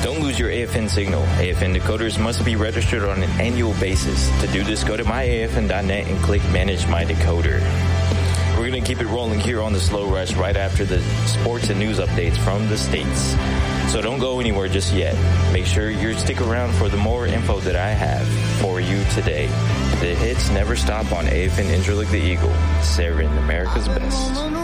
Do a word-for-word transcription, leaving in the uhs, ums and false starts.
Don't lose your A F N signal. A F N decoders must be registered on an annual basis. To do this, go to my A F N dot net and click Manage My Decoder. We're going to keep it rolling here on the Slow Rush right after the sports and news updates from the States. So don't go anywhere just yet. Make sure you stick around for the more info that I have for you today. The hits never stop on A F N Interlick the Eagle, serving America's best.